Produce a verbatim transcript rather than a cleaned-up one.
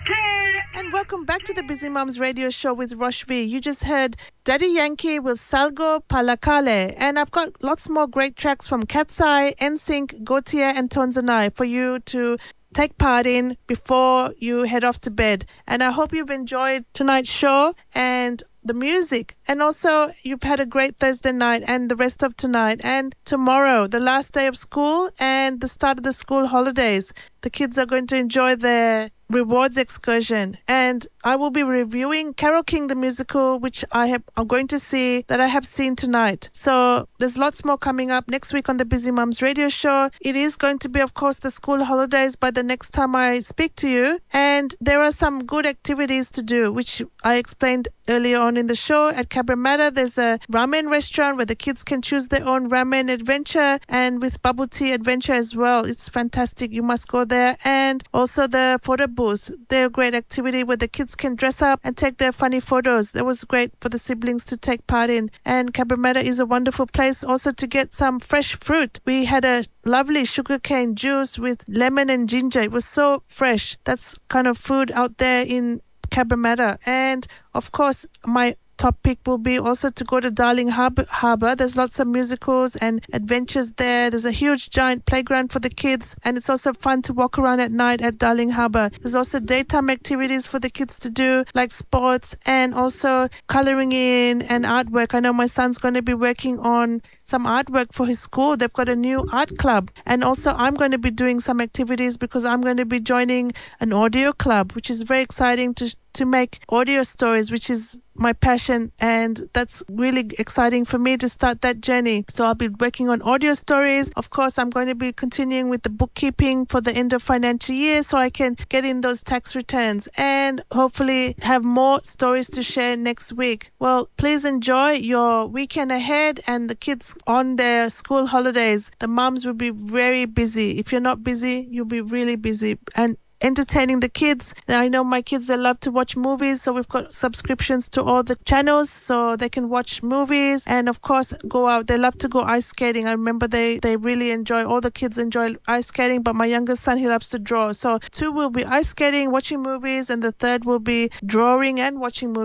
And welcome back to the Busy Mums radio show with Roshvi. You just heard Daddy Yankee with Salgo Palakale. And I've got lots more great tracks from Cat's Eye, N Sync, Gautier and Tonzanai for you to take part in before you head off to bed. And I hope you've enjoyed tonight's show and the music. And also you've had a great Thursday night and the rest of tonight and tomorrow, the last day of school and the start of the school holidays. The kids are going to enjoy their rewards excursion, and I will be reviewing Carole King the musical, which I have I'm going to see that I have seen tonight. So there's lots more coming up next week on the Busy Mums radio show. It is going to be, of course, the school holidays by the next time I speak to you, and there are some good activities to do, which I explained earlier on in the show. At Cabramatta, there's a ramen restaurant where the kids can choose their own ramen adventure, and with bubble tea adventure as well. It's fantastic. You must go there. And also the photo booths. They're a great activity where the kids can dress up and take their funny photos. That was great for the siblings to take part in. And Cabramatta is a wonderful place also to get some fresh fruit. We had a lovely sugarcane juice with lemon and ginger. It was so fresh. That's kind of food out there in Cabramatta. And of course, my top pick will be also to go to Darling Harbour. Harbour. There's lots of musicals and adventures there. There's a huge giant playground for the kids, and it's also fun to walk around at night at Darling Harbour. There's also daytime activities for the kids to do, like sports and also colouring in and artwork. I know my son's going to be working on some artwork for his school. They've got a new art club, and also I'm going to be doing some activities because I'm going to be joining an audio club, which is very exciting to to make audio stories, which is my passion, and that's really exciting for me to start that journey. So I'll be working on audio stories. Of course, I'm going to be continuing with the bookkeeping for the end of financial year so I can get in those tax returns and hopefully have more stories to share next week. Well, please enjoy your weekend ahead and the kids on their school holidays. The mums will be very busy. If you're not busy, you'll be really busy. And entertaining the kids. I know my kids, they love to watch movies, so we've got subscriptions to all the channels so they can watch movies and of course go out. They love to go ice skating. I remember they, they really enjoy, all the kids enjoy ice skating, but my youngest son, he loves to draw. So two will be ice skating, watching movies, and the third will be drawing and watching movies.